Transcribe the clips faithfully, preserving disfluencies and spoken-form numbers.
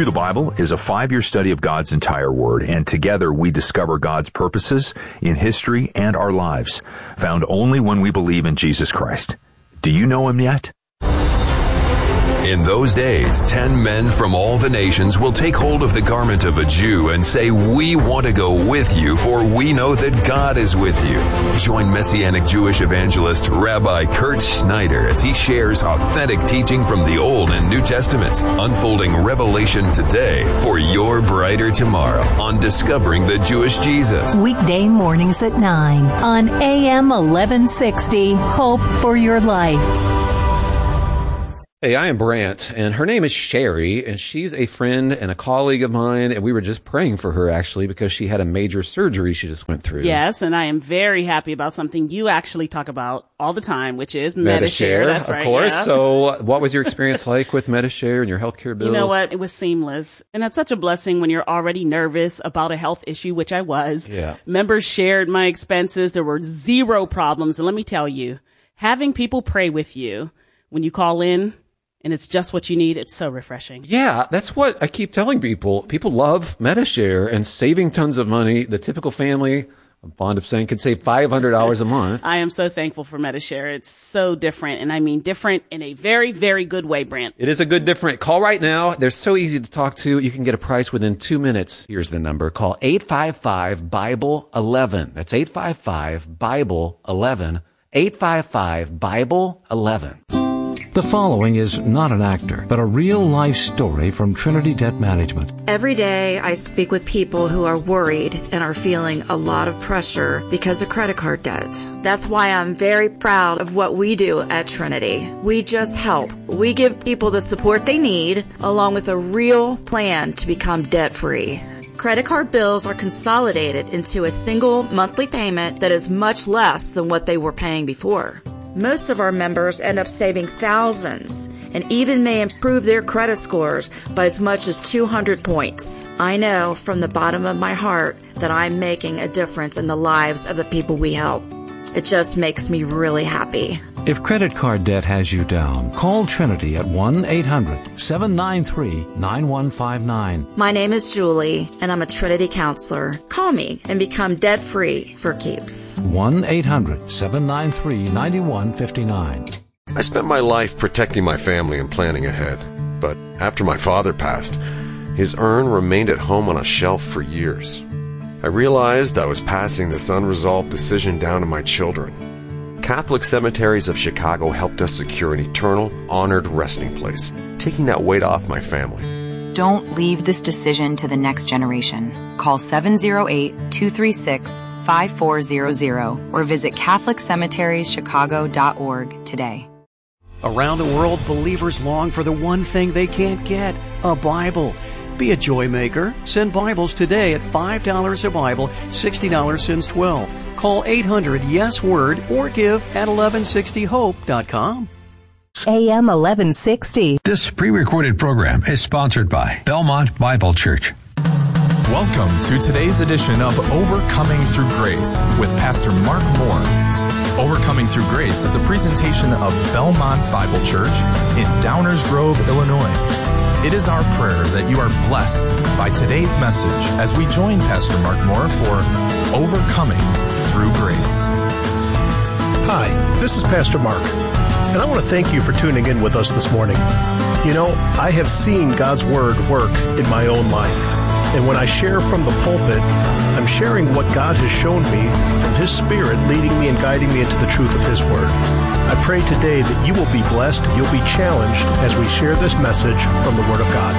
Through the Bible is a five-year study of God's entire Word, and together we discover God's purposes in history and our lives, found only when we believe in Jesus Christ. Do you know Him yet? In those days, ten men from all the nations will take hold of the garment of a Jew and say, "We want to go with you, for we know that God is with you." Join Messianic Jewish evangelist Rabbi Kurt Schneider as he shares authentic teaching from the Old and New Testaments, unfolding revelation today for your brighter tomorrow on Discovering the Jewish Jesus. Weekday mornings at nine on A M eleven sixty, Hope for Your Life. Hey, I am Brant, and her name is Sherry, and she's a friend and a colleague of mine, and we were just praying for her, actually, because she had a major surgery she just went through. Yes, and I am very happy about something you actually talk about all the time, which is Medi-Share. That's of right, course. yeah. So what was your experience like with Medi-Share and your healthcare bills? You know what? It was seamless. And that's such a blessing when you're already nervous about a health issue, which I was. Yeah. Members shared my expenses. There were zero problems. And let me tell you, having people pray with you when you call in, and it's just what you need, it's so refreshing. Yeah, that's what I keep telling people. People love Medi-Share and saving tons of money. The typical family, I'm fond of saying, can save five hundred dollars a month. I am so thankful for Medi-Share. It's so different, and I mean different in a very, very good way, Brant. It is a good different. Call right now. They're so easy to talk to. You can get a price within two minutes. Here's the number. Call eight five five, Bible eleven. That's eight five five, Bible eleven. eight five five, Bible eleven. The following is not an actor, but a real-life story from Trinity Debt Management. Every day I speak with people who are worried and are feeling a lot of pressure because of credit card debt. That's why I'm very proud of what we do at Trinity. We just help. We give people the support they need, along with a real plan to become debt-free. Credit card bills are consolidated into a single monthly payment that is much less than what they were paying before. Most of our members end up saving thousands and even may improve their credit scores by as much as two hundred points. I know from the bottom of my heart that I'm making a difference in the lives of the people we help. It just makes me really happy. If credit card debt has you down, call Trinity at one eight hundred, seven nine three, nine one five nine. My name is Julie, and I'm a Trinity counselor. Call me and become debt-free for keeps. one eight hundred, seven nine three, nine one five nine. I spent my life protecting my family and planning ahead. But after my father passed, his urn remained at home on a shelf for years. I realized I was passing this unresolved decision down to my children. Catholic Cemeteries of Chicago helped us secure an eternal, honored resting place, taking that weight off my family. Don't leave this decision to the next generation. Call seven oh eight, two three six, five four zero zero or visit catholic cemeteries chicago dot org today. Around the world, believers long for the one thing they can't get, a Bible. Be a joy maker. Send Bibles today at five dollars a Bible, sixty dollars since twelve. Call eight hundred yes word or give at eleven sixty hope dot com. A M eleven sixty. This pre-recorded program is sponsored by Belmont Bible Church. Welcome to today's edition of Overcoming Through Grace with Pastor Mark Moore. Overcoming Through Grace is a presentation of Belmont Bible Church in Downers Grove, Illinois. It is our prayer that you are blessed by today's message as we join Pastor Mark Moore for Overcoming Through Grace. Hi, this is Pastor Mark, and I want to thank you for tuning in with us this morning. You know, I have seen God's Word work in my own life, and when I share from the pulpit, I'm sharing what God has shown me from His Spirit leading me and guiding me into the truth of His Word. I pray today that you will be blessed, you'll be challenged as we share this message from the Word of God.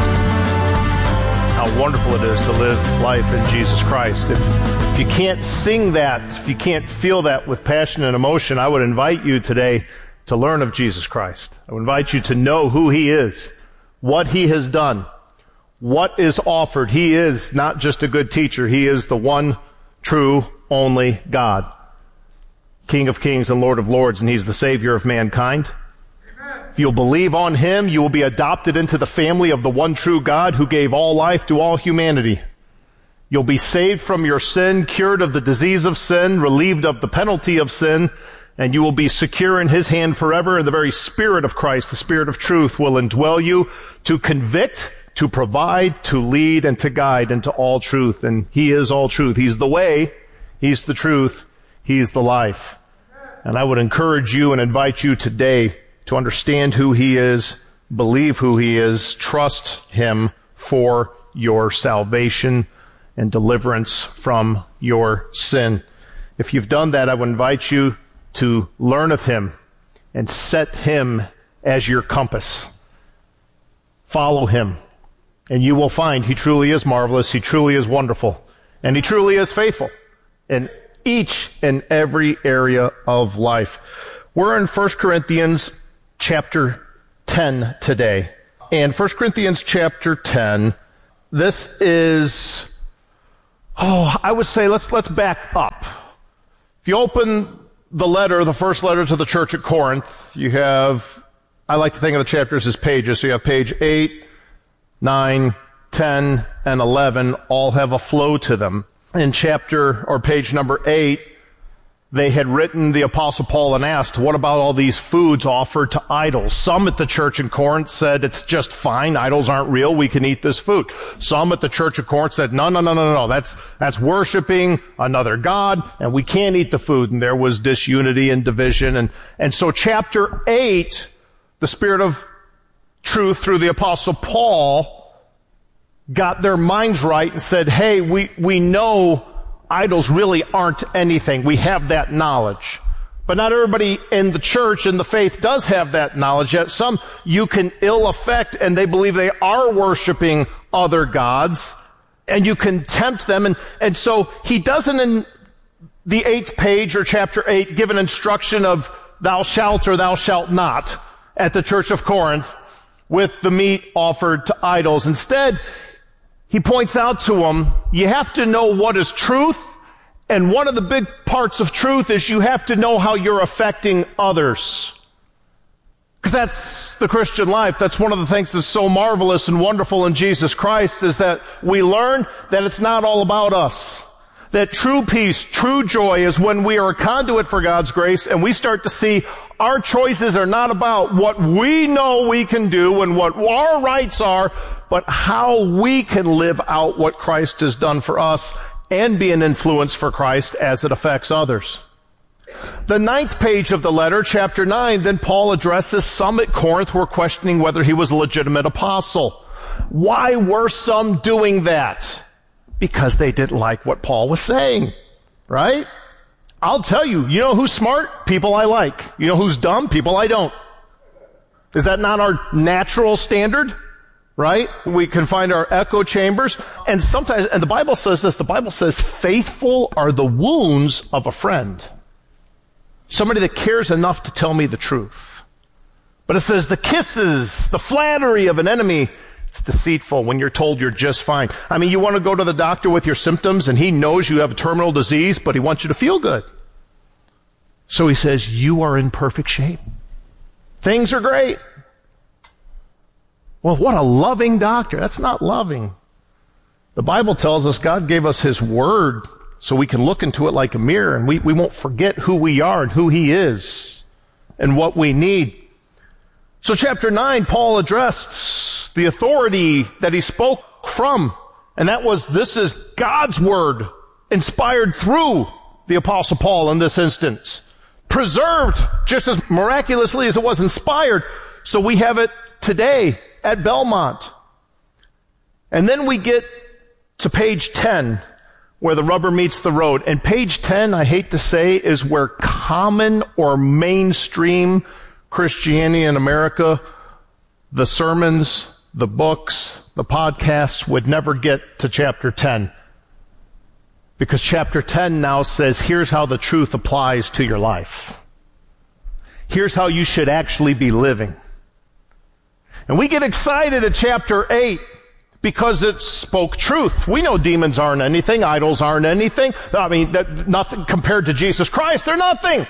How wonderful it is to live life in Jesus Christ. If, if you can't sing that, if you can't feel that with passion and emotion, I would invite you today to learn of Jesus Christ. I would invite you to know who He is, what He has done, what is offered. He is not just a good teacher. He is the one true, only God. King of kings and Lord of lords, and He's the Savior of mankind. If you'll believe on Him, you will be adopted into the family of the one true God who gave all life to all humanity. You'll be saved from your sin, cured of the disease of sin, relieved of the penalty of sin, and you will be secure in His hand forever, and the very Spirit of Christ, the Spirit of truth, will indwell you to convict to provide, to lead, and to guide into all truth. And He is all truth. He's the way, He's the truth, He's the life. And I would encourage you and invite you today to understand who He is, believe who He is, trust Him for your salvation and deliverance from your sin. If you've done that, I would invite you to learn of Him and set Him as your compass. Follow Him, and you will find He truly is marvelous, He truly is wonderful, and He truly is faithful in each and every area of life. We're in First Corinthians chapter ten today. And First Corinthians chapter ten, this is, oh, I would say let's let's back up. If you open the letter, the first letter to the church at Corinth, you have, I like to think of the chapters as pages. So you have page eight, nine, ten, and eleven all have a flow to them. In chapter, or page number eight, they had written, the Apostle Paul, and asked, what about all these foods offered to idols? Some at the church in Corinth said, it's just fine, idols aren't real, we can eat this food. Some at the church of Corinth said, no, no, no, no, no, that's, that's worshiping another god, and we can't eat the food. And there was disunity and division. And, and so chapter eight, the Spirit of truth through the Apostle Paul got their minds right and said, hey, we, we know idols really aren't anything. We have that knowledge. But not everybody in the church, in the faith, does have that knowledge yet. Some you can ill affect, and they believe they are worshiping other gods, and you can tempt them. And, and so he doesn't, in the eighth page or chapter eight, give an instruction of thou shalt or thou shalt not at the church of Corinth with the meat offered to idols. Instead, he points out to them, you have to know what is truth, and one of the big parts of truth is you have to know how you're affecting others. Because that's the Christian life. That's one of the things that's so marvelous and wonderful in Jesus Christ, is that we learn that it's not all about us. That true peace, true joy is when we are a conduit for God's grace, and we start to see our choices are not about what we know we can do and what our rights are, but how we can live out what Christ has done for us and be an influence for Christ as it affects others. The ninth page of the letter, chapter nine, then Paul addresses some at Corinth who were questioning whether he was a legitimate apostle. Why were some doing that? Because they didn't like what Paul was saying, right? I'll tell you, you know who's smart? People I like. You know who's dumb? People I don't. Is that not our natural standard? Right? We can find our echo chambers. And sometimes, and the Bible says this, the Bible says, faithful are the wounds of a friend. Somebody that cares enough to tell me the truth. But it says the kisses, the flattery of an enemy, it's deceitful when you're told you're just fine. I mean, you want to go to the doctor with your symptoms and he knows you have a terminal disease, but he wants you to feel good. So he says, you are in perfect shape. Things are great. Well, what a loving doctor. That's not loving. The Bible tells us God gave us His Word so we can look into it like a mirror, and we, we won't forget who we are and who He is and what we need. So chapter nine, Paul addressed the authority that he spoke from, and that was, this is God's Word, inspired through the Apostle Paul in this instance. Preserved just as miraculously as it was inspired. So we have it today at Belmont. And then we get to page ten, where the rubber meets the road. And page ten, I hate to say, is where common or mainstream Christianity in America, the sermons, the books, the podcasts would never get to chapter ten. Because chapter ten now says, here's how the truth applies to your life. Here's how you should actually be living. And we get excited at chapter eight because it spoke truth. We know demons aren't anything, idols aren't anything. I mean, that nothing compared to Jesus Christ, they're nothing.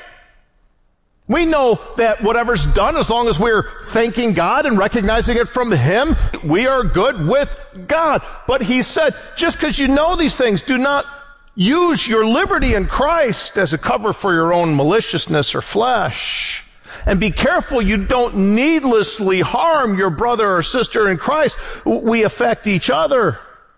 We know that whatever's done, as long as we're thanking God and recognizing it from Him, we are good with God. But He said, just because you know these things, do not use your liberty in Christ as a cover for your own maliciousness or flesh. And be careful you don't needlessly harm your brother or sister in Christ. We affect each other.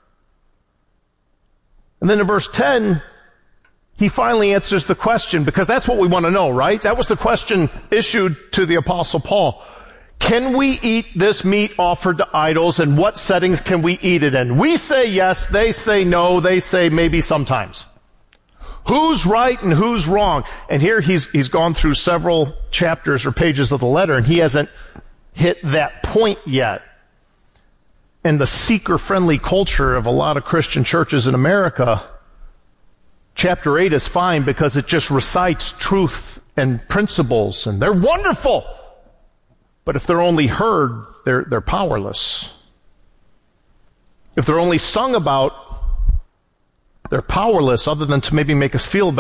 And then in verse ten, he finally answers the question, because that's what we want to know, right? That was the question issued to the Apostle Paul. Can we eat this meat offered to idols, and what settings can we eat it in? We say yes, they say no, they say maybe sometimes. Who's right and who's wrong? And here he's, he's gone through several chapters or pages of the letter, and he hasn't hit that point yet. And the seeker-friendly culture of a lot of Christian churches in America, chapter eight is fine because it just recites truth and principles, and they're wonderful. But if they're only heard, they're, they're powerless. If they're only sung about, they're powerless other than to maybe make us feel better.